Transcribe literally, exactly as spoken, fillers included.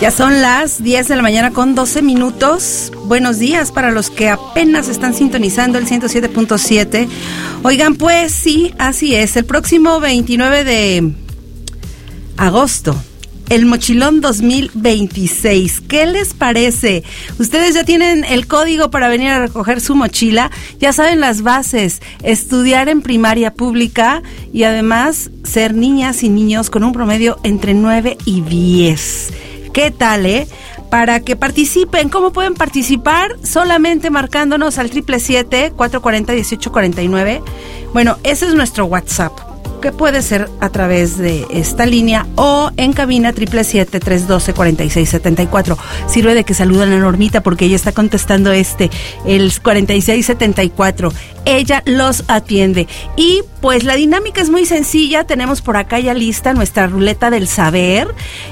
Ya son las diez de la mañana con doce minutos. Buenos días para los que apenas están sintonizando el ciento siete punto siete. Oigan, pues sí, así es. El próximo veintinueve de agosto, el Mochilón dos mil veintiséis. ¿Qué les parece? Ustedes ya tienen el código para venir a recoger su mochila. Ya saben las bases. Estudiar en primaria pública y además ser niñas y niños con un promedio entre nueve y diez. ¿Qué tal, eh? Para que participen, ¿cómo pueden participar? Solamente marcándonos al siete siete siete, cuatro cuatro cero, uno ocho cuatro nueve. Bueno, ese es nuestro WhatsApp, que puede ser a través de esta línea o en cabina siete siete siete, tres uno dos, cuatro seis siete cuatro. Sirve de que saluden a Normita porque ella está contestando este, el cuarenta y seis setenta y cuatro. Ella los atiende. Y pues la dinámica es muy sencilla. Tenemos por acá ya lista nuestra ruleta del saber.